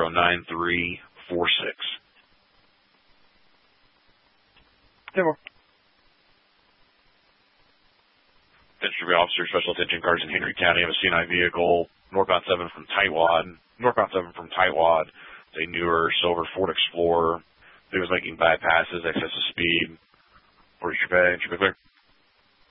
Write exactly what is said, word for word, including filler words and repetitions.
zero nine three four six. ten more. Attention officer, special attention cars in Henry County have a C N I vehicle, northbound seven from Tightwad, northbound seven from Tightwad. It's a newer silver Ford Explorer. It was making bypasses, excessive speed. Where's your bag? Should be clear.